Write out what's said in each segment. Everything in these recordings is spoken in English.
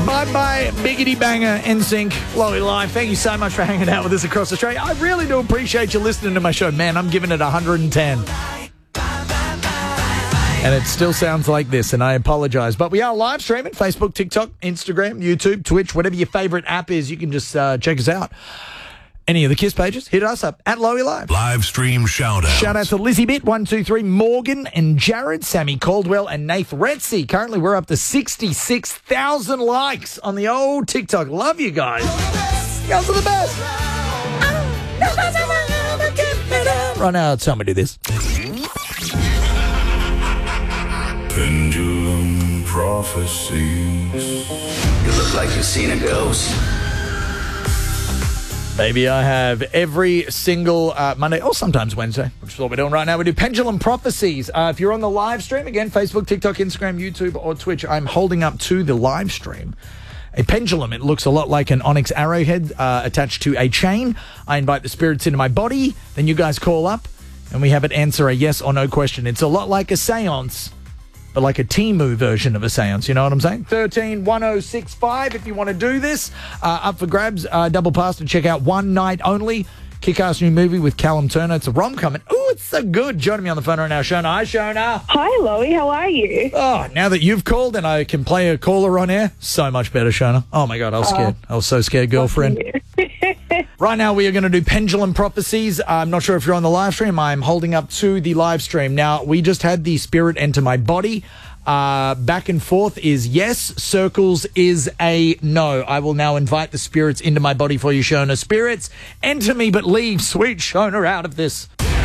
Bye-bye, Biggity Banger, NSYNC, Lowy Live. Thank you so much for hanging out with us across Australia. I really do appreciate you listening to my show. Man, I'm giving it 110. And it still sounds like this, and I apologise. But we are live streaming, Facebook, TikTok, Instagram, YouTube, Twitch, whatever your favourite app is, you can just check us out. Any of the KISS pages, hit us up at Lowy Live. Live stream shout-outs. Shout out to Lizzie Bit, 123, Morgan and Jared, Sammy Caldwell and Nath Retzi. Currently, we're up to 66,000 likes on the old TikTok. Love you guys. You guys are the best. Right now, tell me to do this. Pendulum prophecies. You look like you've seen a ghost. Baby, I have every single Monday, or sometimes Wednesday, which is what we're doing right now. We do Pendulum Prophecies. If you're on the live stream, again, Facebook, TikTok, Instagram, YouTube, or Twitch, I'm holding up to the live stream a pendulum. It looks a lot like an onyx arrowhead attached to a chain. I invite the spirits into my body. Then you guys call up, and we have it answer a yes or no question. It's a lot like a seance, but like a Temu version of a seance, you know what I'm saying? 131065 if you want to do this. Up for grabs, double pass to check out One Night Only. Kick-ass new movie with Callum Turner. It's a rom-com. And, ooh, it's so good. Joining me on the phone right now, Shona. Hi, Shona. Hi, Lowy. How are you? Oh, now that you've called and I can play a caller on air, so much better, Shona. Oh, my God, I was scared. I was so scared, girlfriend. Right now, we are going to do Pendulum Prophecies. I'm not sure if you're on the live stream. I'm holding up to the live stream. Now, we just had the spirit enter my body. Back and forth is yes. Circles is a no. I will now invite the spirits into my body for you, Shona. Spirits, enter me, but leave sweet Shona out of this.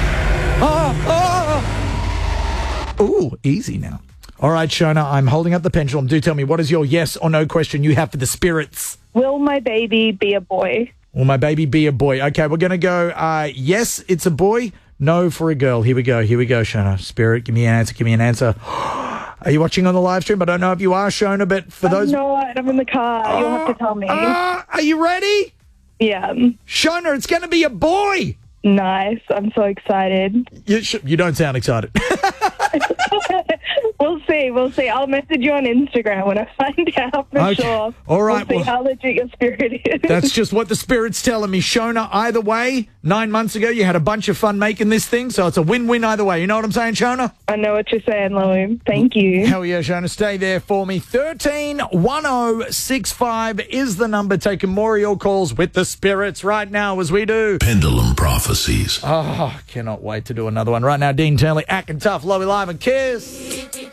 Ooh, easy now. All right, Shona, I'm holding up the pendulum. Do tell me, what is your yes or no question you have for the spirits? Will my baby be a boy? Will my baby be a boy? Okay, we're going to go yes, it's a boy. No for a girl. Here we go, Shona. Spirit, give me an answer. Are you watching on the live stream? I don't know if you are, Shona, but for those... I'm not. I'm in the car. You'll have to tell me. Are you ready? Yeah. Shona, it's going to be a boy. Nice. I'm so excited. You don't sound excited. We'll see. I'll message you on Instagram when I find out for sure. All right. We'll see how legit your spirit is. That's just what the spirit's telling me. Shona, either way, 9 months ago, you had a bunch of fun making this thing, so it's a win-win either way. You know what I'm saying, Shona? I know what you're saying, Lowy. Thank you. Hell yeah, Shona. Stay there for me. 131065 is the number. Taking more of your calls with the spirits right now as we do Pendulum Prophecies. Oh, cannot wait to do another one. Right now, Dean Turnley, acting tough, Lowy Live and KISS.